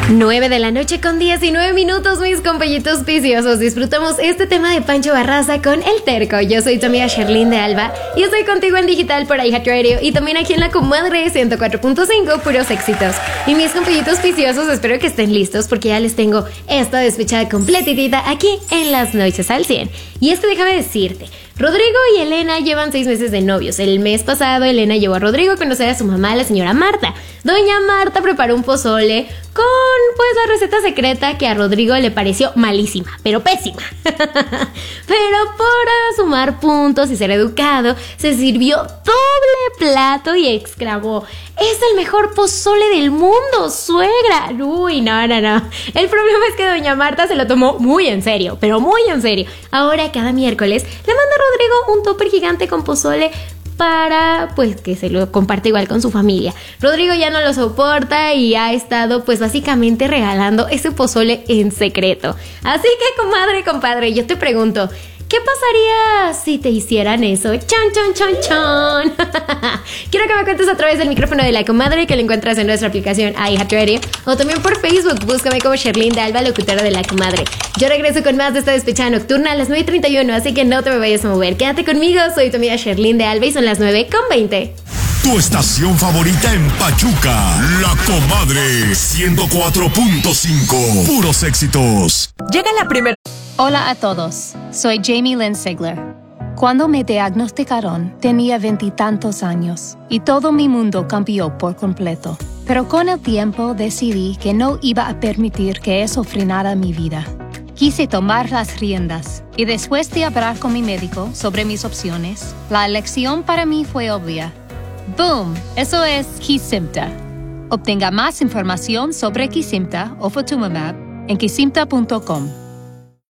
9 de la noche con 19 minutos, mis compañitos viciosos. Disfrutamos este tema de Pancho Barraza con El Terco. Yo soy tu amiga Sherlyn de Alba y estoy contigo en digital por iHeartRadio y también aquí en La Comadre 104.5, puros éxitos. Y mis compañitos viciosos, espero que estén listos porque ya les tengo esta despechada completita aquí en Las Noches al 100. Y es que déjame decirte, Rodrigo y Elena llevan 6 meses de novios. El mes pasado Elena llevó a Rodrigo a conocer a su mamá, la señora Marta. Doña Marta preparó un pozole con pues la receta secreta que a Rodrigo le pareció malísima, pero pésima. Pero para sumar puntos y ser educado, se sirvió doble plato y exclamó: ¡es el mejor pozole del mundo, suegra! Uy, no. El problema es que doña Marta se lo tomó muy en serio, pero muy en serio. Ahora cada miércoles le manda a Rodrigo un tupper gigante con pozole para pues que se lo comparte igual con su familia. Rodrigo ya no lo soporta y ha estado pues básicamente regalando ese pozole en secreto. Así que, comadre, compadre, yo te pregunto, ¿qué pasaría si te hicieran eso? ¡Chon! Quiero que me cuentes a través del micrófono de La Comadre, que lo encuentras en nuestra aplicación iHeartRadio, o también por Facebook. Búscame como Sherlyn de Alba, locutora de La Comadre. Yo regreso con más de esta despechada nocturna a las 9:31, así que no te me vayas a mover. Quédate conmigo, soy tu amiga Sherlyn de Alba y son las 9:20. Tu estación favorita en Pachuca, La Comadre 104.5. Puros éxitos. Llega la primera. Hola a todos, soy Jamie Lynn Sigler. Cuando me diagnosticaron, tenía 20 y tantos años y todo mi mundo cambió por completo. Pero con el tiempo decidí que no iba a permitir que eso frenara mi vida. Quise tomar las riendas y después de hablar con mi médico sobre mis opciones, la elección para mí fue obvia. ¡Boom! Eso es Kesimpta. Obtenga más información sobre Kesimpta o Ofatumumab en kesimpta.com.